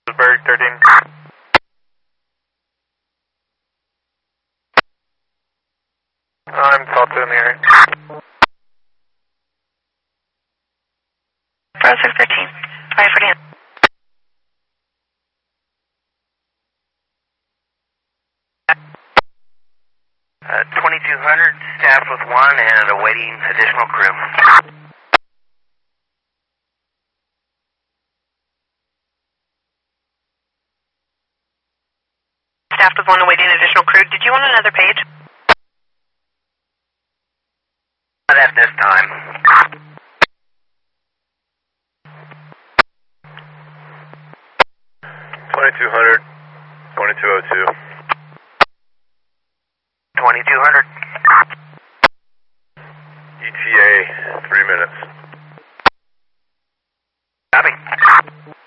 Bird 13. I'm Salto in the area. Bro 613. Alright, for Dan. Uh, 2200, staffed with 1 and awaiting additional crew. Staffed with 1 awaiting additional crew. Did you want another page? Not at this time. 2200, 2202. 2200. ETA, 3 minutes. Copy.